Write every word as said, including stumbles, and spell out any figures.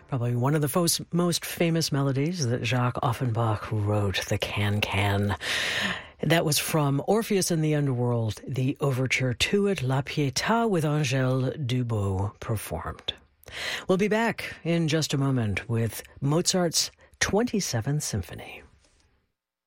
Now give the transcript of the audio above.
Probably one of the fos- most famous melodies that Jacques Offenbach wrote, the Can-Can. That was from Orpheus in the Underworld, the overture to it, La Pietà, with Angèle Dubos performed. We'll be back in just a moment with Mozart's twenty-seventh Symphony.